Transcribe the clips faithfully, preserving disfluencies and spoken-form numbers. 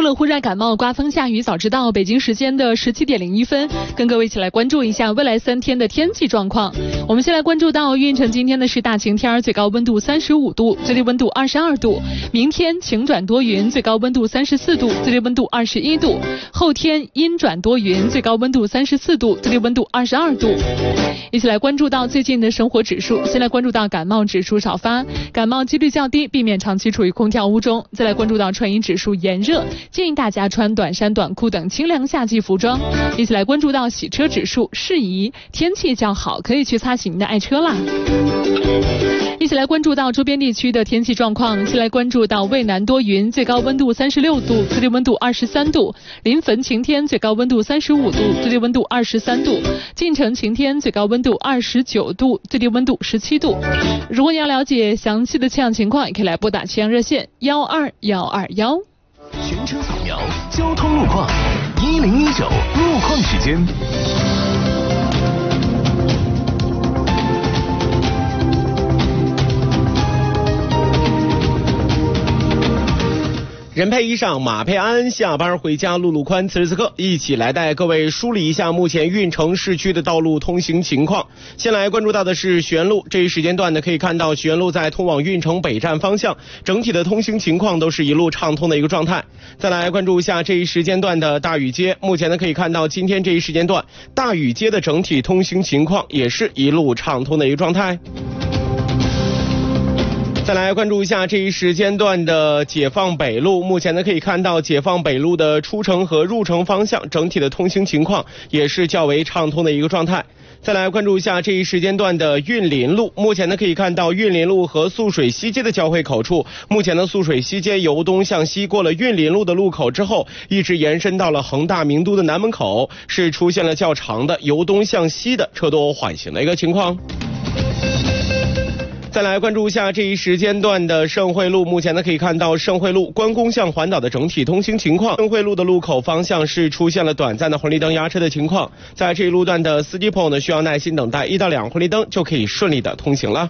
了忽然感冒、刮风下雨，早知道北京时间的十七点零一分，跟各位一起来关注一下未来三天的天气状况。我们先来关注到运城今天的是大晴天，最高温度三十五度，最低温度二十二度。明天晴转多云，最高温度三十四度，最低温度二十一度。后天阴转多云，最高温度三十四度，最低温度二十二度。一起来关注到最近的生活指数，先来关注到感冒指数少发，感冒几率较低，避免长期处于空调屋中。再来关注到穿衣指数炎热，建议大家穿短衫短裤等清凉夏季服装。一起来关注到洗车指数适宜，天气较好，可以去擦洗您的爱车啦。一起来关注到周边地区的天气状况，先来关注到渭南多云，最高温度三十六度，最低温度二十三度；临汾晴天，最高温度三十五度，最低温度二十三度；晋城晴天，最高温度二十九度，最低温度十七度。如果你要了解详细的气象情况，也可以来拨打气象热线幺二幺二幺。 全程扫描交通路况，一零一九路况时间。 人配衣裳，马配安安，下班回家路路宽。此时此刻，一起来带各位梳理一下目前运城市区的道路通行情况。先来关注到的是徐源路，这一时间段呢，可以看到徐源路在通往运城北站方向，整体的通行情况都是一路畅通的一个状态。再来关注一下这一时间段的大禹街，目前呢可以看到今天这一时间段大禹街的整体通行情况也是一路畅通的一个状态。再来关注一下这一时间段的解放北路，目前呢可以看到解放北路的出城和入城方向整体的通行情况也是较为畅通的一个状态。再来关注一下这一时间段的运林路，目前呢可以看到运林路和素水西街的交汇口处，目前呢素水西街由东向西过了运林路的路口之后，一直延伸到了恒大名都的南门口，是出现了较长的由东向西的车多缓行的一个情况。再来关注一下这一时间段的盛汇路，目前呢可以看到盛汇路关公向环岛的整体通行情况，盛汇路的路口方向是出现了短暂的红绿灯压车的情况，在这一路段的司机朋友呢需要耐心等待一到两红绿灯就可以顺利的通行了。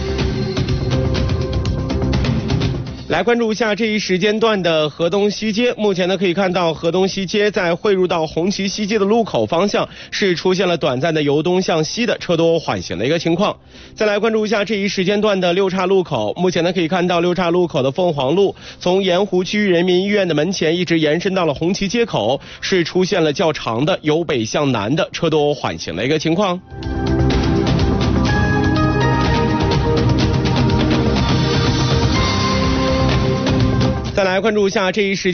来关注一下这一时间段的河东西街，目前呢可以看到河东西街在汇入到红旗西街的路口方向是出现了短暂的由东向西的车多缓行的一个情况。再来关注一下这一时间段的六岔路口，目前呢可以看到六岔路口的凤凰路从盐湖区域人民医院的门前一直延伸到了红旗街口，是出现了较长的由北向南的车多缓行的一个情况。再来关注一下这一时间